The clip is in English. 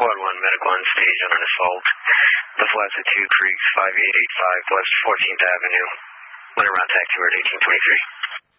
Quad 1 medical on stage on an assault. The flats at 2 Creeks, 5885 West 14th Avenue. Went around taxi route 1823.